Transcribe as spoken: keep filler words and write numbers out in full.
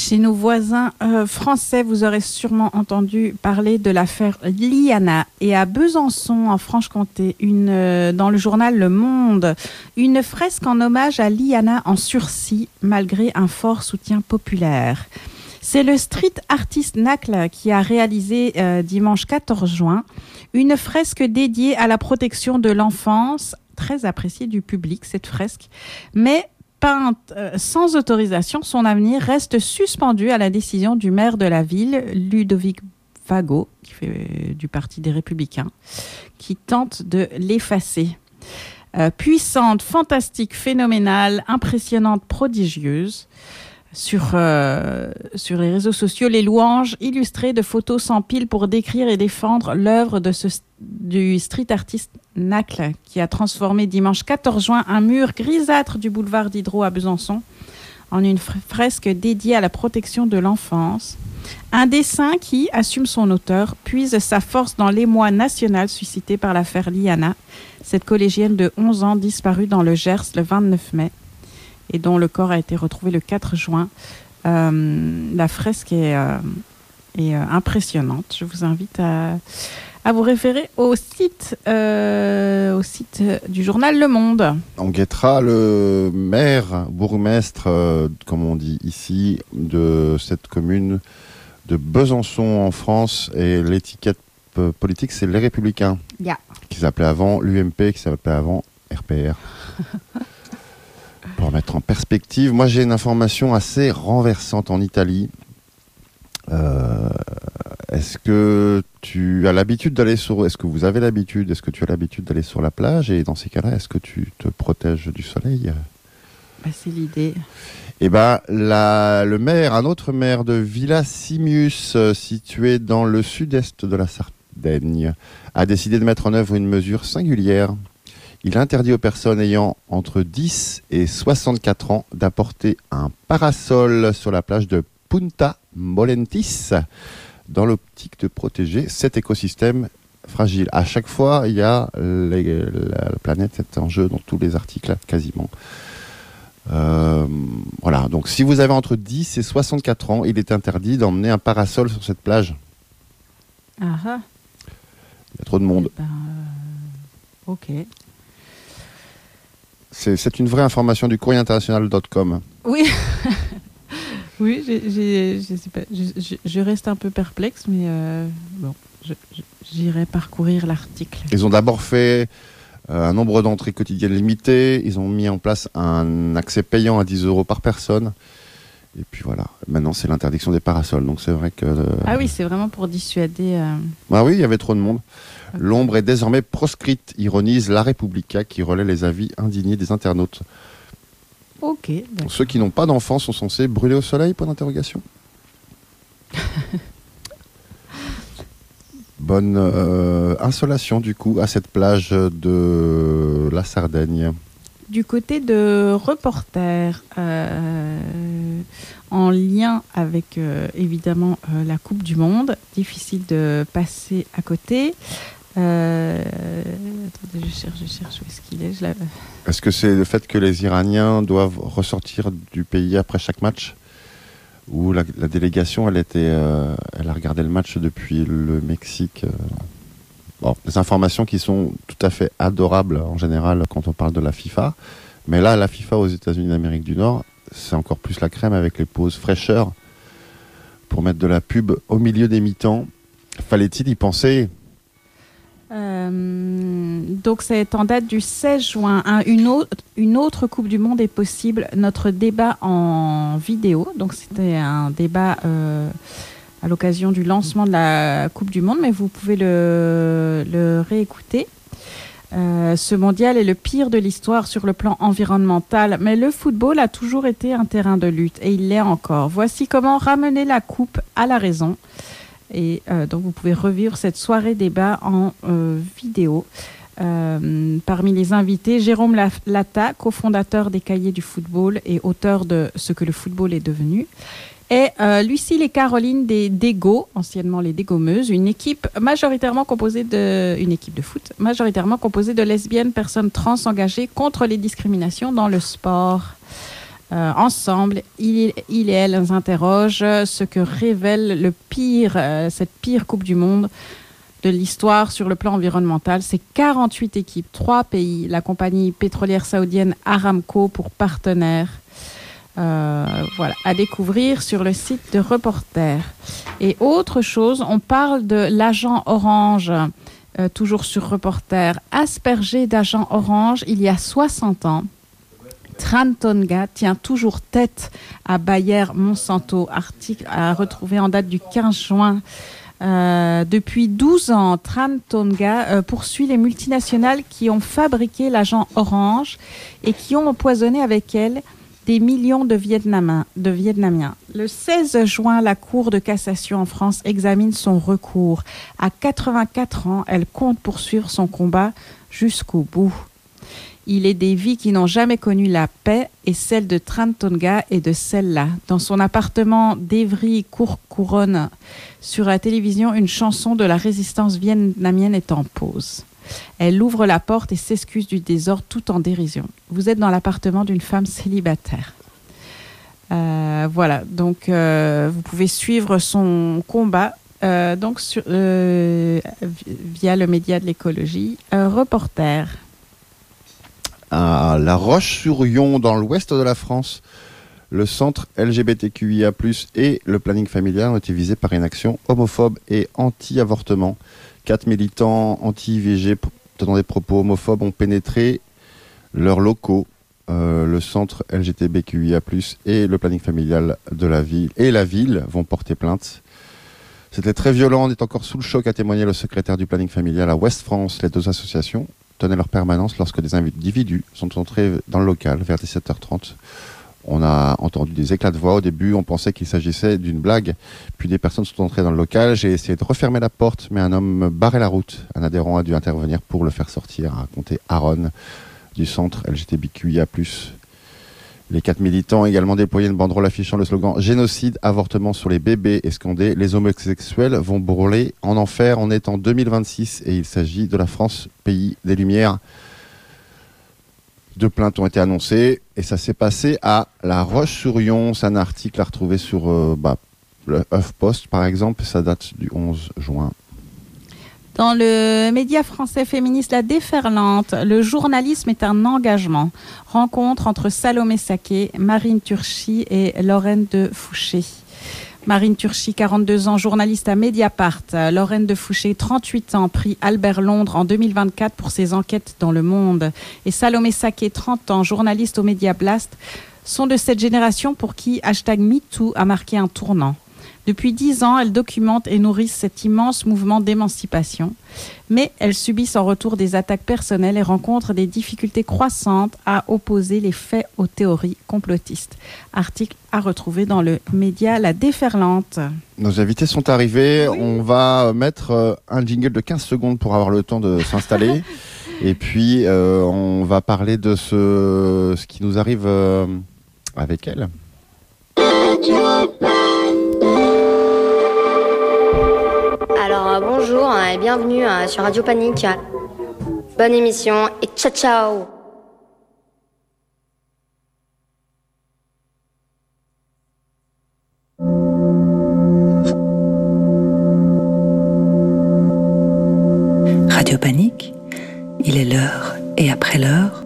Chez nos voisins euh, français, vous aurez sûrement entendu parler de l'affaire Liana. Et à Besançon, en Franche-Comté, une, euh, dans le journal Le Monde, une fresque en hommage à Liana en sursis, malgré un fort soutien populaire. C'est le street artiste Nacle qui a réalisé euh, dimanche quatorze juin une fresque dédiée à la protection de l'enfance, très appréciée du public, cette fresque, mais peinte euh, sans autorisation, son avenir reste suspendu à la décision du maire de la ville, Ludovic Vago, qui fait du Parti des Républicains, qui tente de l'effacer. Euh, puissante, fantastique, phénoménale, impressionnante, prodigieuse. Sur, euh, sur les réseaux sociaux, les louanges illustrées de photos s'empilent pour décrire et défendre l'œuvre de ce, du street artiste Nacle, qui a transformé dimanche quatorze juin un mur grisâtre du boulevard Diderot à Besançon en une fresque dédiée à la protection de l'enfance. Un dessin qui, assume son auteur, puise sa force dans l'émoi national suscité par l'affaire Liana, cette collégienne de onze ans disparue dans le Gers le vingt-neuf mai. Et dont le corps a été retrouvé le quatre juin. Euh, la fresque est, euh, est euh, impressionnante. Je vous invite à, à vous référer au site, euh, au site du journal Le Monde. On guettera le maire, bourgmestre, euh, comme on dit ici, de cette commune de Besançon en France. Et l'étiquette p- politique, c'est Les Républicains, Yeah. qui s'appelait avant l'U M P, qui s'appelait avant R P R. Pour mettre en perspective, moi j'ai une information assez renversante en Italie. Euh, est-ce que tu as l'habitude d'aller sur... Est-ce que vous avez l'habitude Est-ce que tu as l'habitude d'aller sur la plage? Et dans ces cas-là, est-ce que tu te protèges du soleil? Bah, c'est l'idée. Eh ben, la, le maire, un autre maire de Villa Simius, euh, situé dans le sud-est de la Sardaigne, a décidé de mettre en œuvre une mesure singulière. Il interdit aux personnes ayant entre dix et soixante-quatre ans d'apporter un parasol sur la plage de Punta Molentis dans l'optique de protéger cet écosystème fragile. À chaque fois, il y a les, la, la planète est en jeu dans tous les articles, quasiment. Euh, voilà, donc si vous avez entre dix et soixante-quatre ans, il est interdit d'emmener un parasol sur cette plage. Ah ah. Il y a trop de monde. Eh ben, euh, ok. C'est, c'est une vraie information du courrier international point com. Oui, oui, j'ai, j'ai, je, sais pas, je, je, je reste un peu perplexe, mais euh, bon, je, je, j'irai parcourir l'article. Ils ont d'abord fait euh, un nombre d'entrées quotidiennes limité. Ils ont mis en place un accès payant à dix euros par personne. Et puis voilà, maintenant c'est l'interdiction des parasols. Donc c'est vrai que... Euh... Ah oui, c'est vraiment pour dissuader... Euh... Ah oui, il y avait trop de monde. Okay. L'ombre est désormais proscrite, ironise La Repubblica qui relaie les avis indignés des internautes. Ok. D'accord. Ceux qui n'ont pas d'enfants sont censés brûler au soleil, point d'interrogation. Bonne euh, insolation du coup à cette plage de la Sardaigne. Du côté de Reporter, euh, en lien avec euh, évidemment euh, la Coupe du Monde, difficile de passer à côté. Euh, attendez, je cherche, je cherche où est-ce qu'il est. Je la... Est-ce que c'est le fait que les Iraniens doivent ressortir du pays après chaque match? Ou la, la délégation, elle était, euh, elle a regardé le match depuis le Mexique. Euh... Bon, des informations qui sont tout à fait adorables en général quand on parle de la FIFA. Mais là, la FIFA aux États-Unis d'Amérique du Nord, c'est encore plus la crème avec les pauses fraîcheur pour mettre de la pub au milieu des mi-temps. Fallait-il y penser? Euh, donc c'est en date du seize juin. Hein, une, autre, une autre Coupe du Monde est possible. Notre débat en vidéo. Donc c'était un débat euh, à l'occasion du lancement de la Coupe du Monde, mais vous pouvez le, le réécouter. Euh, ce mondial est le pire de l'histoire sur le plan environnemental, mais le football a toujours été un terrain de lutte et il l'est encore. Voici comment ramener la coupe à la raison. Et euh, donc vous pouvez revivre cette soirée débat en euh, vidéo. Euh, parmi les invités, Jérôme Latta, cofondateur des Cahiers du football et auteur de Ce que le football est devenu. Et euh, Lucille et Caroline des Dégos, anciennement les Dégommeuses, une équipe majoritairement composée de, une équipe de foot, majoritairement composée de lesbiennes, personnes trans engagées contre les discriminations dans le sport. Euh, ensemble, il, il et elle interrogent ce que révèle le pire, euh, cette pire Coupe du Monde de l'histoire sur le plan environnemental. C'est quarante-huit équipes, trois pays, la compagnie pétrolière saoudienne Aramco pour partenaire. Euh, voilà, à découvrir sur le site de Reporter. Et autre chose, on parle de l'agent orange, euh, toujours sur Reporter, aspergé d'agent orange il y a soixante ans. Tran Tonga tient toujours tête à Bayer Monsanto, article à retrouver en date du quinze juin. Euh, depuis douze ans, Tran Tonga euh, poursuit les multinationales qui ont fabriqué l'agent orange et qui ont empoisonné avec elle des millions de Vietnamiens, de Vietnamiens. Le seize juin, la Cour de cassation en France examine son recours. À quatre-vingt-quatre ans, elle compte poursuivre son combat jusqu'au bout. Il est des vies qui n'ont jamais connu la paix et celle de Tran Tonga et de celle-là. Dans son appartement d'Evry-Courcouronnes, sur la télévision, une chanson de la résistance vietnamienne est en pause. Elle ouvre la porte et s'excuse du désordre tout en dérision. Vous êtes dans l'appartement d'une femme célibataire. Euh, voilà, donc euh, vous pouvez suivre son combat euh, donc sur, euh, via le média de l'écologie. Euh, reporter. À La Roche-sur-Yon, dans l'ouest de la France, le centre L G B T Q I A plus, et le planning familial ont été visés par une action homophobe et anti-avortement. Quatre militants anti-I V G tenant des propos homophobes ont pénétré leurs locaux. Euh, le centre L G B T Q I A plus, et le planning familial de la ville et la ville vont porter plainte. C'était très violent, on est encore sous le choc, a témoigné le secrétaire du planning familial à Ouest France. Les deux associations tenaient leur permanence lorsque des individus sont entrés dans le local vers dix-sept heures trente. On a entendu des éclats de voix. Au début, on pensait qu'il s'agissait d'une blague. Puis des personnes sont entrées dans le local. J'ai essayé de refermer la porte, mais un homme barrait la route. Un adhérent a dû intervenir pour le faire sortir, a raconté Aaron du centre L G B T Q I A plus. Les quatre militants ont également déployé une banderole affichant le slogan « Génocide, avortement sur les bébés » et scandé « Les homosexuels vont brûler en enfer ». On est en deux mille vingt-six et il s'agit de la France, pays des Lumières. Deux plaintes ont été annoncées et ça s'est passé à La Roche-sur-Yon. C'est un article à retrouver sur euh, bah, le HuffPost par exemple. Ça date du onze juin. Dans le média français féministe La Déferlante, le journalisme est un engagement. Rencontre entre Salomé Saké, Marine Turchi et Lorraine de Fouché. Marine Turchi, quarante-deux ans, journaliste à Mediapart. Lorraine de Fouché, trente-huit ans, prix Albert Londres en deux mille vingt-quatre pour ses enquêtes dans Le Monde. Et Salomé Saké, trente ans, journaliste au Média Blast, sont de cette génération pour qui hashtag MeToo a marqué un tournant. Depuis dix ans, elles documentent et nourrissent cet immense mouvement d'émancipation. Mais elles subissent en retour des attaques personnelles et rencontrent des difficultés croissantes à opposer les faits aux théories complotistes. Article à retrouver dans le média La Déferlante. Nos invités sont arrivés. Oui. On va mettre un jingle de quinze secondes pour avoir le temps de s'installer. Et puis, euh, on va parler de ce, ce qui nous arrive euh, avec elle. Alors euh, bonjour euh, et bienvenue euh, sur Radio Panique. Bonne émission et ciao ciao. Radio Panique, il est l'heure et après l'heure,